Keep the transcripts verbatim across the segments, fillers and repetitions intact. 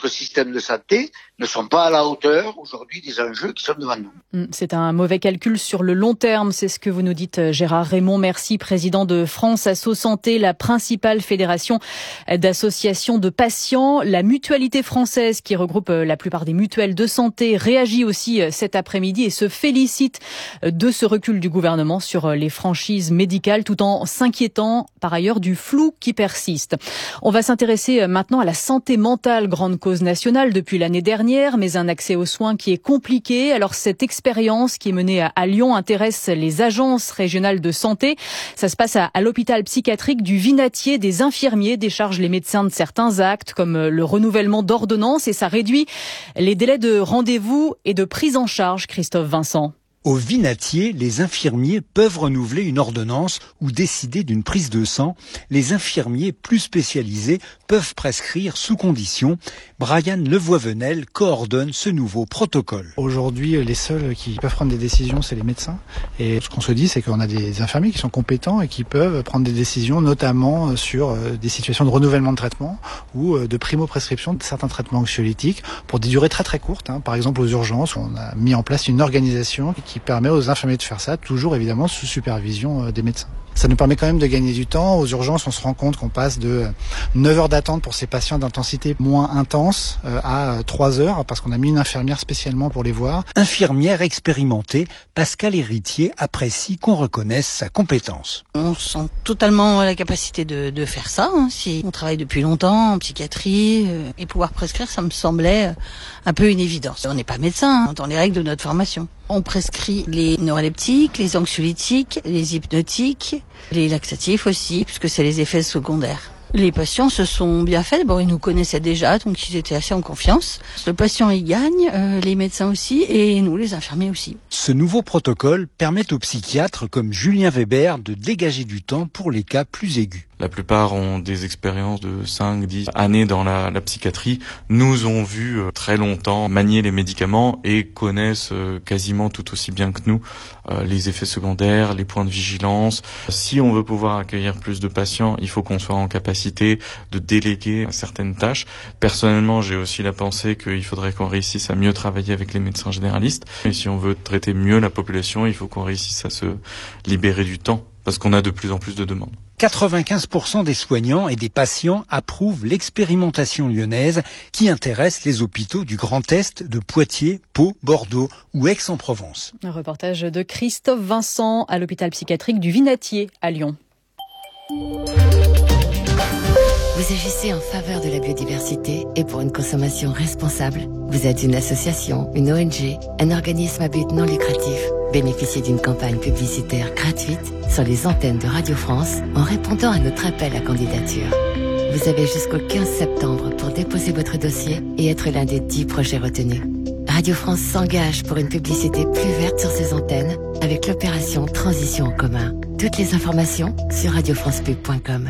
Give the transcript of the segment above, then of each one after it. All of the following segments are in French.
notre système de santé ne sont pas à la hauteur aujourd'hui des enjeux qui sont devant nous. C'est un mauvais calcul sur le long terme, c'est ce que vous nous dites Gérard Raymond. Merci, président de France Asso Santé, la principale fédération d'associations de patients. La mutualité française, qui regroupe la plupart des mutuelles de santé, réagit aussi cet après-midi et se félicite de ce recul du gouvernement sur les franchises médicales, tout en s'inquiétant par ailleurs du flou qui persiste. On va s'intéresser maintenant à la santé mentale, grande cause nationale depuis l'année dernière, mais un accès aux soins qui est compliqué. Alors cette expérience qui est menée à Lyon intéresse les agences régionales de santé. Ça se passe à, à l'hôpital psychiatrique du Vinatier. Des infirmiers déchargent les médecins de certains actes comme le renouvellement d'ordonnances et ça réduit les délais de rendez-vous et de prise en charge. Christophe Vincent. Au Vinatier, les infirmiers peuvent renouveler une ordonnance ou décider d'une prise de sang. Les infirmiers plus spécialisés peuvent prescrire sous condition. Brian Levoivenel coordonne ce nouveau protocole. Aujourd'hui, les seuls qui peuvent prendre des décisions, c'est les médecins. Et ce qu'on se dit, c'est qu'on a des infirmiers qui sont compétents et qui peuvent prendre des décisions, notamment sur des situations de renouvellement de traitement ou de primo-prescription de certains traitements anxiolytiques pour des durées très très courtes. Par exemple, aux urgences, on a mis en place une organisation qui qui permet aux infirmiers de faire ça, toujours évidemment sous supervision des médecins. Ça nous permet quand même de gagner du temps. Aux urgences, on se rend compte qu'on passe de neuf heures d'attente pour ces patients d'intensité moins intense à trois heures parce qu'on a mis une infirmière spécialement pour les voir. Infirmière expérimentée, Pascal Héritier apprécie qu'on reconnaisse sa compétence. On sent totalement la capacité de, de faire ça. Hein. Si on travaille depuis longtemps en psychiatrie euh, et pouvoir prescrire, ça me semblait un peu une évidence. On n'est pas médecin, hein, dans les règles de notre formation. On prescrit les neuroleptiques, les anxiolytiques, les hypnotiques, les laxatifs aussi, puisque c'est les effets secondaires. Les patients se sont bien faits. Bon, ils nous connaissaient déjà, donc ils étaient assez en confiance. Le patient y gagne, euh, les médecins aussi, et nous, les infirmiers aussi. Ce nouveau protocole permet aux psychiatres comme Julien Weber de dégager du temps pour les cas plus aigus. La plupart ont des expériences de cinq dix années dans la, la psychiatrie, nous ont vu euh, très longtemps manier les médicaments et connaissent euh, quasiment tout aussi bien que nous euh, les effets secondaires, les points de vigilance. Si on veut pouvoir accueillir plus de patients, il faut qu'on soit en capacité de déléguer certaines tâches. Personnellement, j'ai aussi la pensée qu'il faudrait qu'on réussisse à mieux travailler avec les médecins généralistes. Et si on veut traiter mieux la population, il faut qu'on réussisse à se libérer du temps, parce qu'on a de plus en plus de demandes. quatre-vingt-quinze pour cent des soignants et des patients approuvent l'expérimentation lyonnaise qui intéresse les hôpitaux du Grand Est, de Poitiers, Pau, Bordeaux ou Aix-en-Provence. Un reportage de Christophe Vincent à l'hôpital psychiatrique du Vinatier à Lyon. Vous agissez en faveur de la biodiversité et pour une consommation responsable. Vous êtes une association, une O N G, un organisme à but non lucratif. Bénéficiez d'une campagne publicitaire gratuite sur les antennes de Radio France en répondant à notre appel à candidature. Vous avez jusqu'au quinze septembre pour déposer votre dossier et être l'un des dix projets retenus. Radio France s'engage pour une publicité plus verte sur ses antennes avec l'opération Transition en commun. Toutes les informations sur radio france pub point com.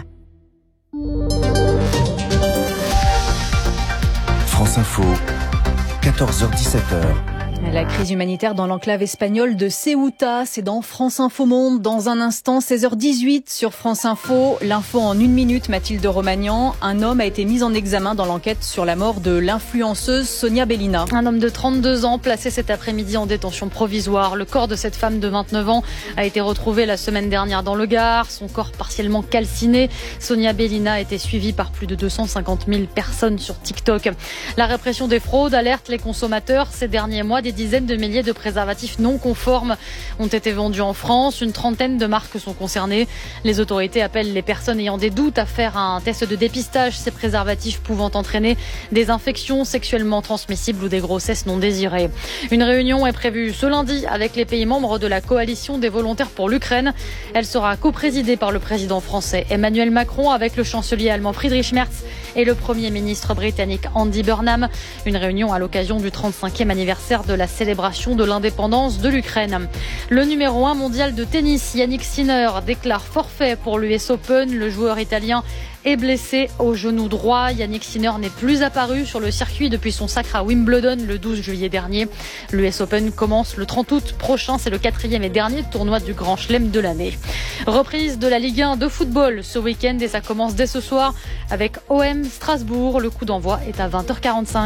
France Info, quatorze heures dix-sept heures. La crise humanitaire dans l'enclave espagnole de Ceuta, c'est dans France Info Monde. Dans un instant, seize heures dix-huit sur France Info. L'info en une minute, Mathilde Romagnan. Un homme a été mis en examen dans l'enquête sur la mort de l'influenceuse Sonia Bellina. Un homme de trente-deux ans placé cet après-midi en détention provisoire. Le corps de cette femme de vingt-neuf ans a été retrouvé la semaine dernière dans le Gard. Son corps partiellement calciné. Sonia Bellina a été suivie par plus de deux cent cinquante mille personnes sur TikTok. La répression des fraudes alerte les consommateurs. Ces derniers mois, des dizaines de milliers de préservatifs non conformes ont été vendus en France. Une trentaine de marques sont concernées. Les autorités appellent les personnes ayant des doutes à faire un test de dépistage. Ces préservatifs pouvant entraîner des infections sexuellement transmissibles ou des grossesses non désirées. Une réunion est prévue ce lundi avec les pays membres de la coalition des volontaires pour l'Ukraine. Elle sera coprésidée par le président français Emmanuel Macron avec le chancelier allemand Friedrich Merz et le premier ministre britannique Andy Burnham. Une réunion à l'occasion du trente-cinquième anniversaire de la célébration de l'indépendance de l'Ukraine. Le numéro un mondial de tennis, Yannick Sinner, déclare forfait pour l'U S Open. Le joueur italien est blessé au genou droit. Yannick Sinner n'est plus apparu sur le circuit depuis son sacre à Wimbledon le douze juillet dernier. L'U S Open commence le trente août prochain. C'est le quatrième et dernier tournoi du Grand Chelem de l'année. Reprise de la Ligue un de football ce week-end et ça commence dès ce soir avec O M Strasbourg. Le coup d'envoi est à vingt heures quarante-cinq.